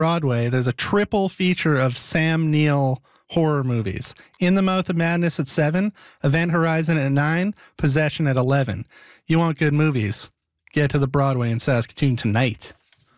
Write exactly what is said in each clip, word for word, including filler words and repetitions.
Broadway, there's a triple feature of Sam Neill horror movies. In the Mouth of Madness at seven, Event Horizon at nine, Possession at eleven. You want good movies? Get to the Broadway in Saskatoon tonight.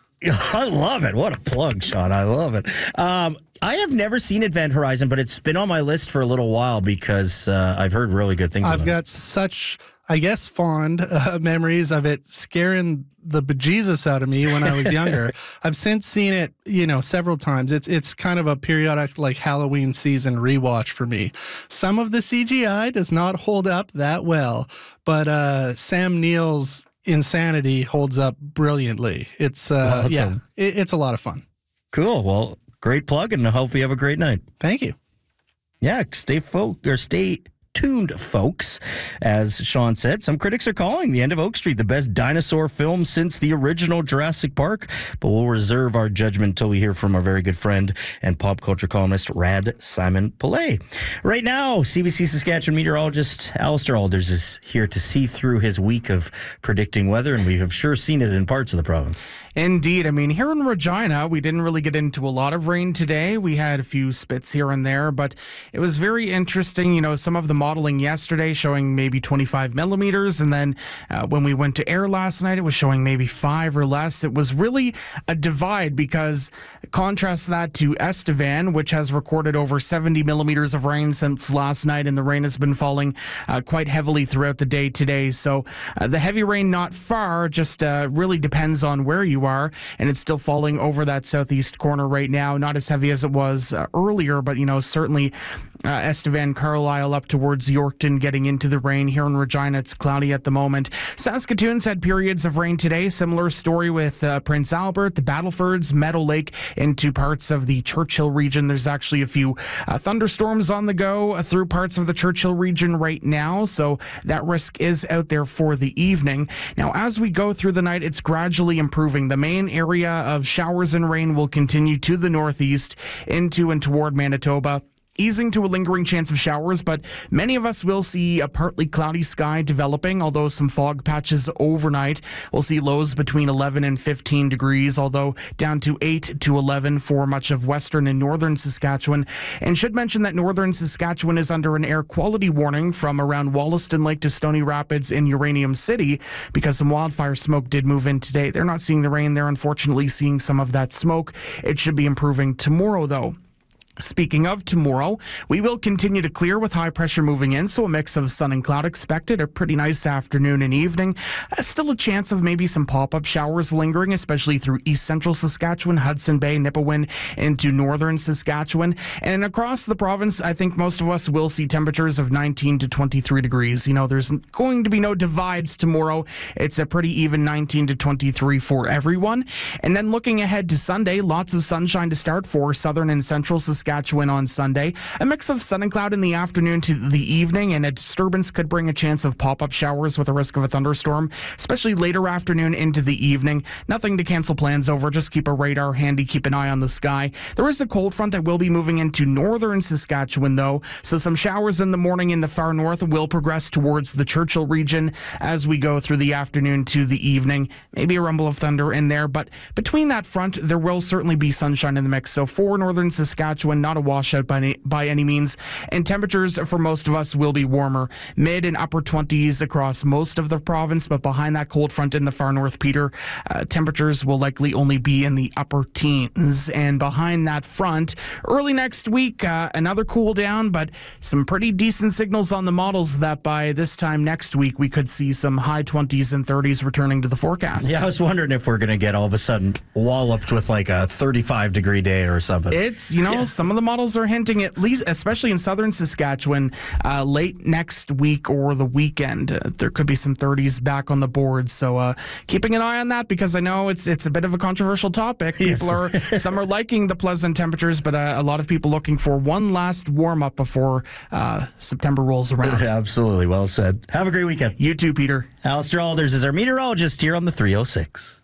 I love it. What a plug, Sean. I love it. Um, I have never seen Event Horizon, but it's been on my list for a little while because uh, I've heard really good things I've about got it. such, I guess, fond uh, memories of it scaring the bejesus out of me when I was younger. I've since seen it, you know, several times. It's it's kind of a periodic, like, Halloween season rewatch for me. Some of the C G I does not hold up that well, but uh, Sam Neill's insanity holds up brilliantly. It's uh, awesome. yeah, it, it's a lot of fun. Cool. Well, great plug, and I hope you have a great night. Thank you. Yeah, stay folk or stay tuned, folks. As Sean said, some critics are calling The End of Oak Street the best dinosaur film since the original Jurassic Park, but we'll reserve our judgment until we hear from our very good friend and pop culture columnist, Rad Simon Pillay. Right now, C B C Saskatchewan meteorologist Alistair Alders is here to see through his week of predicting weather, and we have sure seen it in parts of the province. Indeed. I mean, here in Regina, we didn't really get into a lot of rain today. We had a few spits here and there, but it was very interesting. You know, some of the modeling yesterday showing maybe twenty-five millimeters, and then uh, when we went to air last night, it was showing maybe five or less. It was really a divide because contrast that to Estevan, which has recorded over seventy millimeters of rain since last night, and the rain has been falling uh, quite heavily throughout the day today. So uh, the heavy rain not far, just uh, really depends on where you are, and it's still falling over that southeast corner right now. Not as heavy as it was uh, earlier, but, you know, certainly uh, Estevan, Carlisle up towards Yorkton getting into the rain. Here in Regina, it's cloudy at the moment. Saskatoon's had periods of rain today. Similar story with uh, Prince Albert, the Battlefords, Meadow Lake, into parts of the Churchill region. There's actually a few uh, thunderstorms on the go uh, through parts of the Churchill region right now, so that risk is out there for the evening. Now, as we go through the night, it's gradually improving. The main area of showers and rain will continue to the northeast into and toward Manitoba, easing to a lingering chance of showers, but many of us will see a partly cloudy sky developing, although some fog patches overnight. We'll see lows between eleven and fifteen degrees, although down to eight to eleven for much of western and northern Saskatchewan. And should mention that northern Saskatchewan is under an air quality warning from around Wollaston Lake to Stony Rapids in Uranium City because some wildfire smoke did move in today. They're not seeing the rain. They're unfortunately seeing some of that smoke. It should be improving tomorrow, though. Speaking of tomorrow, we will continue to clear with high pressure moving in, so a mix of sun and cloud expected. A pretty nice afternoon and evening. Uh, still a chance of maybe some pop-up showers lingering, especially through east central Saskatchewan, Hudson Bay, Nipawin, into northern Saskatchewan. And across the province, I think most of us will see temperatures of nineteen to twenty-three degrees. You know, there's going to be no divides tomorrow. It's a pretty even nineteen to twenty-three for everyone. And then looking ahead to Sunday, lots of sunshine to start for southern and central Saskatchewan. Saskatchewan on Sunday. A mix of sun and cloud in the afternoon to the evening, and a disturbance could bring a chance of pop-up showers with a risk of a thunderstorm, especially later afternoon into the evening. Nothing to cancel plans over. Just keep a radar handy. Keep an eye on the sky. There is a cold front that will be moving into northern Saskatchewan, though, so some showers in the morning in the far north will progress towards the Churchill region as we go through the afternoon to the evening. Maybe a rumble of thunder in there, but between that front, there will certainly be sunshine in the mix. So for northern Saskatchewan, not a washout by any, by any means, and temperatures for most of us will be warmer. Mid and upper twenties across most of the province, but behind that cold front in the far north, Peter, uh, temperatures will likely only be in the upper teens. And behind that front, early next week, uh, another cool down, but some pretty decent signals on the models that by this time next week, we could see some high twenties and thirties returning to the forecast. Yeah, I was wondering if we're going to get all of a sudden walloped with like a thirty-five degree day or something. It's, you know, yeah. Some of the models are hinting, at least, especially in southern Saskatchewan, uh, late next week or the weekend, uh, there could be some thirties back on the board. So uh, keeping an eye on that, because I know it's it's a bit of a controversial topic. People Yes. are some are liking the pleasant temperatures, but uh, a lot of people looking for one last warm up before uh, September rolls around. Absolutely, well said. Have a great weekend. You too, Peter. Alistair Alders is our meteorologist here on the three oh six.